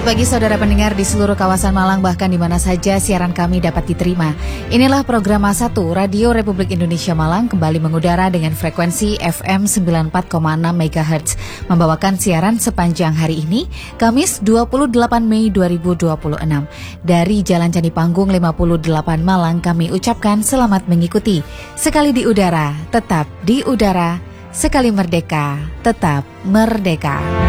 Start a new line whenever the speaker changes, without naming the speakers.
Selamat pagi saudara pendengar di seluruh kawasan Malang, bahkan di mana saja siaran kami dapat diterima. Inilah program A1 Radio Republik Indonesia Malang kembali mengudara dengan frekuensi FM 94,6 MHz. Membawakan siaran sepanjang hari ini, Kamis 28 Mei 2026. Dari Jalan Candi Panggung 58 Malang kami ucapkan selamat mengikuti. Sekali di udara, tetap di udara. Sekali merdeka, tetap merdeka.